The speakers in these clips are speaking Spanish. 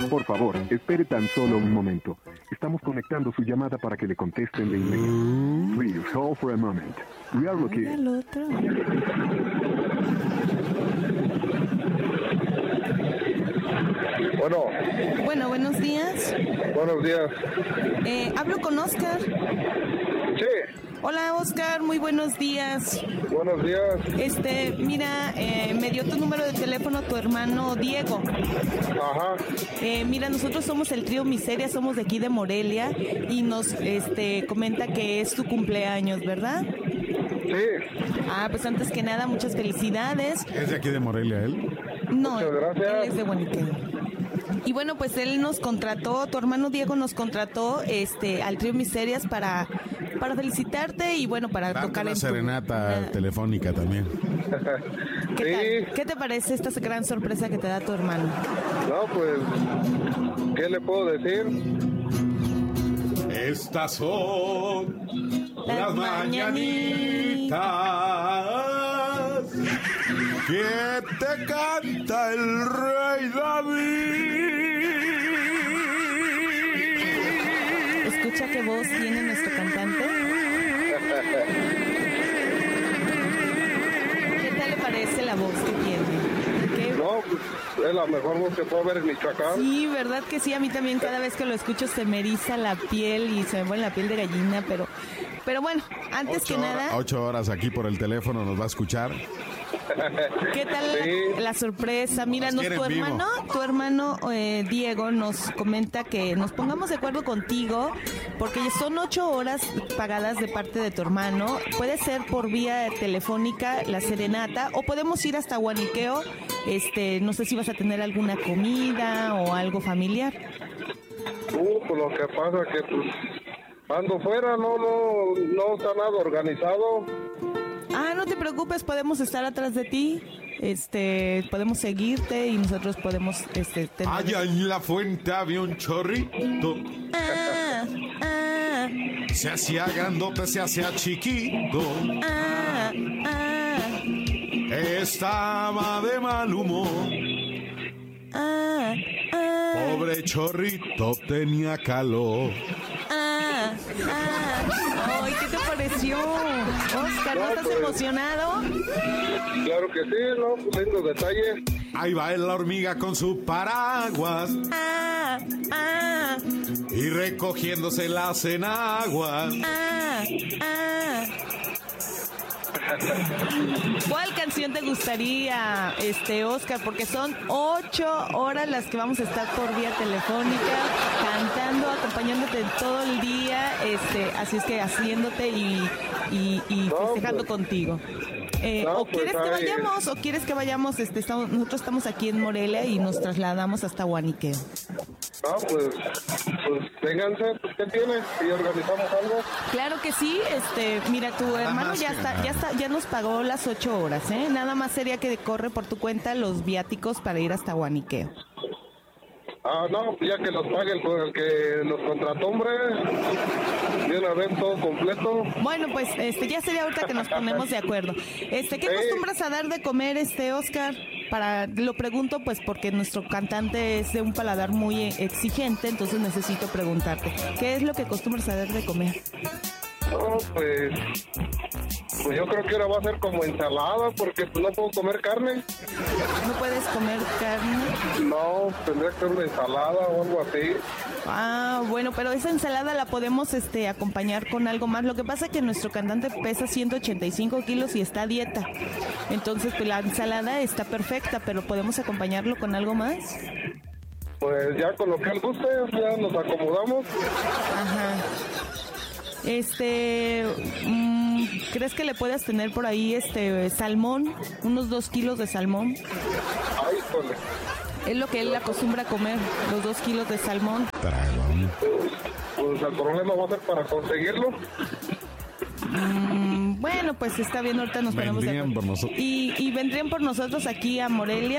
Por favor, espere tan solo un momento. Estamos conectando su llamada para que le contesten de inmediato. Please hold for a moment. We are looking. El otro. Bueno, buenos días. buenos días. Hablo con Oscar. Sí, Hola, Oscar, muy buenos días. buenos días. Mira, me dio tu número de teléfono tu hermano Diego. Ajá, Mira, nosotros somos el trío Miseria, somos de aquí de Morelia y nos comenta que es tu cumpleaños, ¿verdad? sí, Ah, pues antes que nada, muchas felicidades. ¿Es de aquí de Morelia él? No, Muchas gracias. él es de Guaniqueo. Y bueno, pues él nos contrató, tu hermano Diego nos contrató al trío Miserias para felicitarte y bueno, para Darte tocar una en tu... serenata telefónica también. ¿Qué Sí. tal? ¿Qué te parece esta gran sorpresa que te da tu hermano? no, pues, ¿qué le puedo decir? Estas son Las mañanitas que te canta el rey David. Escucha qué voz tiene nuestro cantante. ¿Qué tal le parece la voz que tiene? ¿Qué? No, pues, es la mejor voz que puedo ver en Michoacán. Sí, verdad que sí, a mí también cada vez que lo escucho se me eriza la piel y se me pone la piel de gallina, pero bueno, antes que nada, 8 horas aquí por el teléfono nos va a escuchar. ¿qué tal Sí. la sorpresa? Mira, Nos quieren vivo. tu hermano Diego nos comenta que nos pongamos de acuerdo contigo porque son 8 horas pagadas de parte de tu hermano. Puede ser por vía telefónica la serenata o podemos ir hasta Guaniqueo. No sé si vas a tener alguna comida o algo familiar. Pues lo que pasa es que, pues, ando fuera, no está nada organizado. Ah, no te preocupes, podemos estar atrás de ti. Podemos seguirte y nosotros podemos tener... Allá en la fuente había un chorrito. Ah, ah, Se hacía grandote, se hacía chiquito. ah, ah, Estaba de mal humor. ah, ah, Pobre chorrito tenía calor. ah, ah. Ay, ¿qué te pareció? Oscar, ¿no No, estás pues. emocionado? Claro que sí, ¿no? Pues lindo detalle. Ahí va la hormiga con su paraguas Ah, ah, y recogiéndose las enaguas. ah, ah. ¿Cuál canción te gustaría, Oscar? Porque son 8 horas las que vamos a estar por vía telefónica, cantando, acompañándote todo el día, así es que haciéndote y No, festejando pues. contigo. No, ¿O pues, quieres que ahí. vayamos? ¿O quieres que vayamos? Nosotros estamos aquí en Morelia y nos trasladamos hasta Guaniqueo. No, pues vénganse, pues, ¿qué tienes? Y organizamos algo. Claro que sí, mira, tu hermano más que nada. ya nos pagó las 8 horas, ¿eh? Nada más sería que corre por tu cuenta los viáticos para ir hasta Guaniqueo. Ah, no, ya que los pague el que nos contrató, hombre. De una vez todo completo. Bueno, pues ya sería ahorita que nos ponemos de acuerdo. ¿Qué acostumbras a dar de comer, Oscar? Lo pregunto pues porque nuestro cantante es de un paladar muy exigente, entonces necesito preguntarte, ¿qué es lo que acostumbras a dar de comer? No, pues yo creo que ahora va a ser como ensalada porque pues no puedo comer carne. ¿No puedes comer carne? No, tendría que ser una ensalada o algo así. Ah, bueno, pero esa ensalada la podemos acompañar con algo más. Lo que pasa es que nuestro cantante pesa 185 kilos y está a dieta. Entonces, pues la ensalada está perfecta, pero ¿podemos acompañarlo con algo más? Pues ya con lo que él guste, ya nos acomodamos. Ajá. ¿Crees que le puedas tener por ahí salmón? Unos 2 kilos de salmón. Ay, híjole. Es lo que él acostumbra a comer, los 2 kilos de salmón. Dragón. Pues el problema va a ser para conseguirlo. Bueno, pues está bien, ahorita nos ponemos de Vendrían acuerdo. por nosotros. ¿Y vendrían por nosotros aquí a Morelia?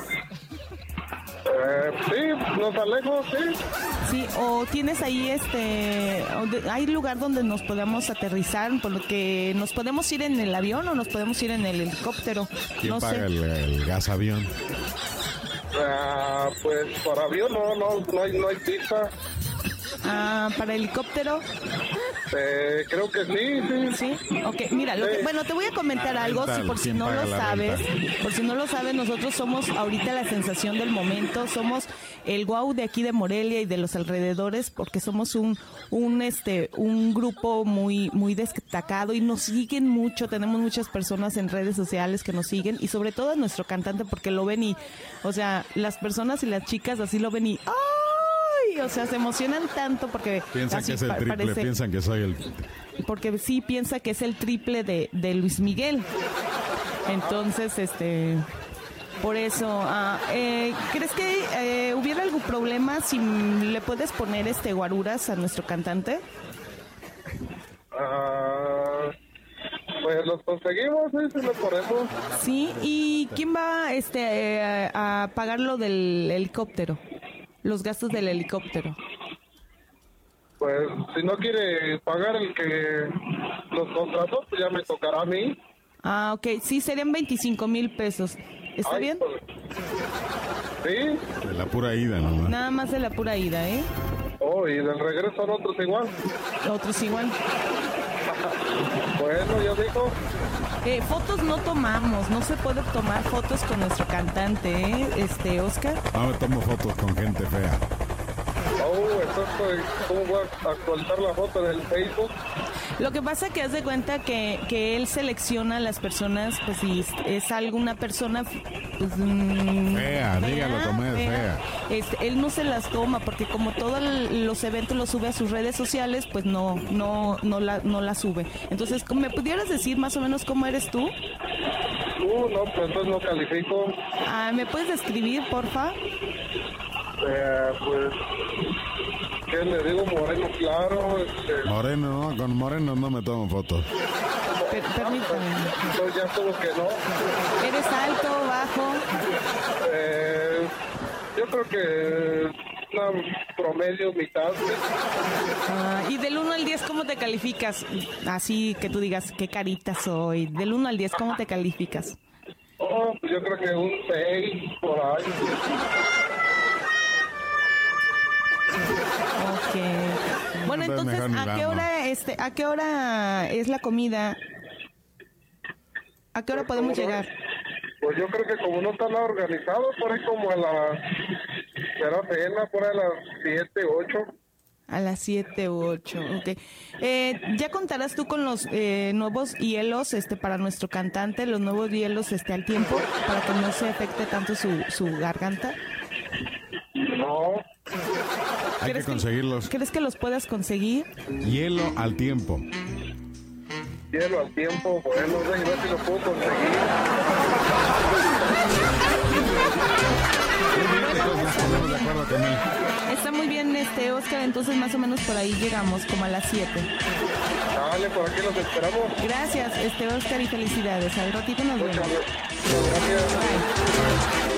Sí, nos alejo, sí. Sí, o tienes ahí hay lugar donde nos podamos aterrizar, por lo que nos podemos ir en el avión o nos podemos ir en el helicóptero. ¿Quién No paga sé. el gas avión? Pues para avión no hay pista. ¿Para helicóptero? Creo que sí. Sí, ok, mira, bueno, te voy a comentar algo, por si no lo sabes, nosotros somos ahorita la sensación del momento, somos el guau de aquí de Morelia y de los alrededores, porque somos un grupo muy destacado y nos siguen mucho, tenemos muchas personas en redes sociales que nos siguen y sobre todo a nuestro cantante porque lo ven y, o sea, las personas y las chicas así lo ven y ¡ay! O sea, se emocionan tanto porque piensan que es el triple, piensan que soy el... Porque sí piensa que es el triple de Luis Miguel. Entonces, por eso, ¿crees que hubiera algún problema si le puedes poner guaruras a nuestro cantante? Pues los conseguimos, sí lo ponemos. Sí, ¿y quién va a pagar lo del helicóptero? Los gastos del helicóptero. Pues si no quiere pagar el que los contrató, pues ya me tocará a mí. Ok, sí, serían 25,000 pesos. ¿Está bien? Pues, sí. De la pura ida, ¿no? Nada más de la pura ida, ¿eh? Y del regreso son otros igual. Otros igual. Bueno, ya dijo. Fotos no tomamos, no se puede tomar fotos con nuestro cantante, Oscar. No me tomo fotos con gente fea. Entonces, ¿cómo voy a actualizar la foto del Facebook? Lo que pasa que haz de cuenta que él selecciona a las personas, pues si es alguna persona pues, fea, dígalo como es fea. Él no se las toma porque como todos los eventos los sube a sus redes sociales, pues no la sube. Entonces, ¿me pudieras decir más o menos cómo eres tú? No, pues entonces no califico. ¿Me puedes describir, porfa? Pues, ¿qué le digo? Moreno claro. Moreno, no, con moreno no me tomo fotos. Permítame. Entonces ya como que no. ¿Eres alto, bajo? Yo creo que una promedio, mitad. Y del 1 al 10, ¿cómo te calificas? Así que tú digas, qué carita soy. Del 1 al 10, ¿cómo te calificas? Pues yo creo que un 6 por ahí. Ok. Bueno, entonces, ¿a qué hora es la comida? ¿A qué hora podemos llegar? Pues yo creo que como no está nada organizado, por ahí como a las... Será cena, por ahí a las 7, 8. A las 7 u 8, ok. ¿Ya contarás tú con los nuevos hielos para nuestro cantante, los nuevos hielos al tiempo, para que no se afecte tanto su garganta? No. Hay que conseguirlos. ¿Crees que los puedas conseguir? Hielo al tiempo. Hielo al tiempo, bueno, a ver si lo puedo conseguir. Estamos de acuerdo con él. Está muy bien, Oscar, entonces más o menos por ahí llegamos, como a las 7. Dale, por aquí los esperamos. Gracias, Oscar, y felicidades. Al ratito nos vemos. Gracias. Bye.